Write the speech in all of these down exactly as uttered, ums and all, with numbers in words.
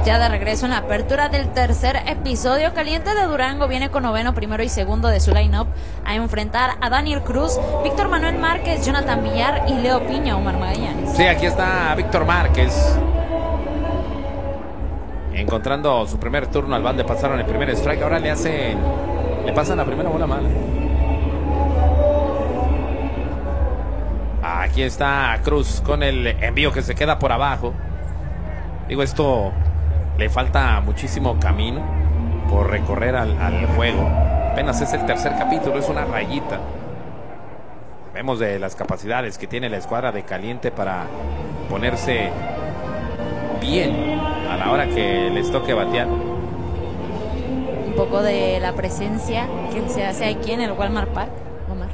ya de regreso en la apertura del tercer episodio. Caliente de Durango viene con noveno, primero y segundo de su line-up a enfrentar a Daniel Cruz, Víctor Manuel Márquez, Jonathan Villar y Leo Piña. Omar Magallanes. Sí, aquí está Víctor Márquez encontrando su primer turno al bande. Pasaron el primer strike, ahora le hacen, le pasan la primera bola mala. Aquí está Cruz con el envío que se queda por abajo. Digo, esto le falta muchísimo camino por recorrer al, al juego. Apenas es el tercer capítulo, es una rayita. Vemos de las capacidades que tiene la escuadra de Caliente para ponerse bien a la hora que les toque batear. Un poco de la presencia que se hace aquí en el Walmart Park, Omar.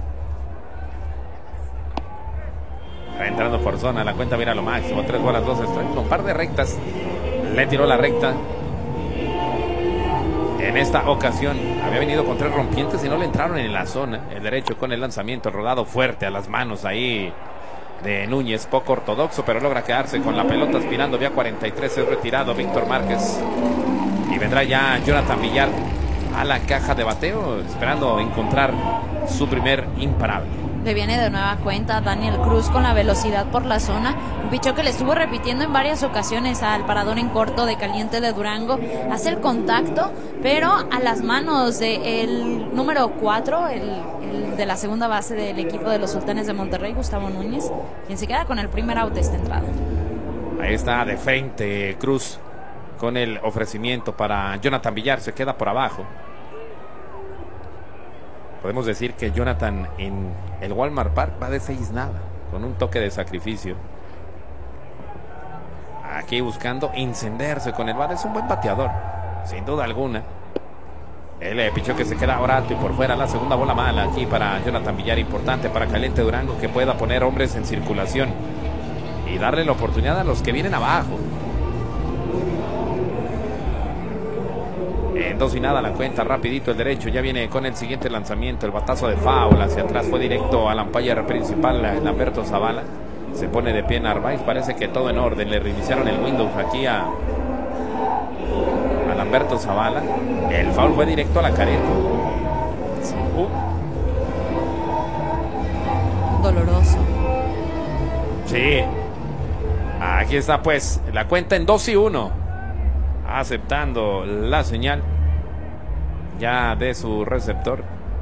Entrando por zona, la cuenta mira lo máximo, tres bolas, dos strikes, con un par de rectas. Le tiró la recta. En esta ocasión había venido con tres rompientes y no le entraron en la zona. El derecho con el lanzamiento rodado fuerte a las manos ahí de Núñez, poco ortodoxo, pero logra quedarse con la pelota aspirando vía cuarenta y tres. Es retirado Víctor Márquez y vendrá ya Jonathan Villar a la caja de bateo, esperando encontrar su primer imparable. Le viene de nueva cuenta Daniel Cruz con la velocidad por la zona, un picheo que le estuvo repitiendo en varias ocasiones al parador en corto de Caliente de Durango. Hace el contacto, pero a las manos del número cuatro, el, el de la segunda base del equipo de los Sultanes de Monterrey, Gustavo Núñez, quien se queda con el primer out de esta entrada. Ahí está de frente Cruz con el ofrecimiento para Jonathan Villar, se queda por abajo. Podemos decir que Jonathan en el Walmart Park va de seis nada, con un toque de sacrificio. Aquí buscando encenderse con el bate. Es un buen bateador, sin duda alguna. El pichó que se queda ahora alto y por fuera. La segunda bola mala aquí para Jonathan Villar. Importante para Caliente Durango que pueda poner hombres en circulación y darle la oportunidad a los que vienen abajo. En dos y nada la cuenta, rapidito el derecho, ya viene con el siguiente lanzamiento, el batazo de foul hacia atrás, fue directo al umpire principal, Lamberto Zavala. Se pone de pie Narváez, parece que todo en orden, le reiniciaron el Windows aquí a, a Lamberto Zavala. El foul fue directo a la careta. Sí. Uh. Doloroso. Sí. Aquí está pues la cuenta en dos y uno. Aceptando la señal ya de su receptor.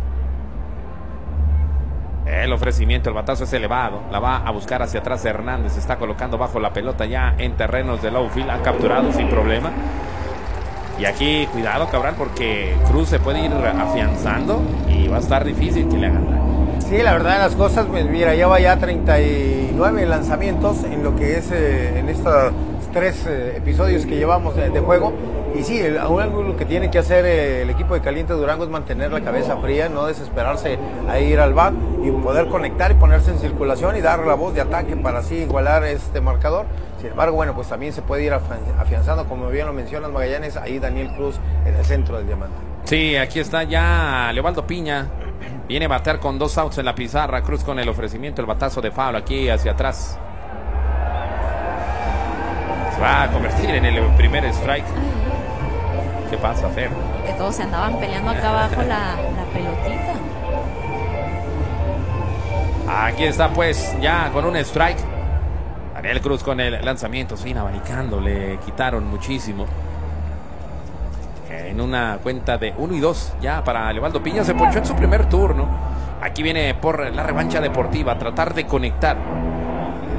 El ofrecimiento, el batazo es elevado, la va a buscar hacia atrás Hernández, se está colocando bajo la pelota ya en terrenos de low field, ha capturado sin problema. Y aquí cuidado Cabral, porque Cruz se puede ir afianzando y va a estar difícil que le hagan daño. Sí, la verdad de las cosas, pues mira, lleva ya treinta y nueve lanzamientos en lo que es eh, en estos tres eh, episodios que llevamos de, de juego. Y sí, el, algo lo que tiene que hacer eh, el equipo de Caliente Durango es mantener la cabeza fría, no desesperarse a ir al bat y poder conectar y ponerse en circulación y dar la voz de ataque para así igualar este marcador. Sin embargo, bueno, pues también se puede ir afianzando, como bien lo mencionas Magallanes, ahí Daniel Cruz en el centro del diamante. Sí, aquí está ya Leobaldo Piña. Viene a batear con dos outs en la pizarra. Cruz con el ofrecimiento, el batazo de foul aquí hacia atrás. Se va a convertir en el primer strike. ¿Qué pasa, Fer? Que todos se andaban peleando acá abajo la, la pelotita. Aquí está pues ya con un strike. Daniel Cruz con el lanzamiento, sin abanicando, le quitaron muchísimo. En una cuenta de uno y dos ya para Leobaldo Piña, se ponchó en su primer turno. Aquí viene por la revancha deportiva, tratar de conectar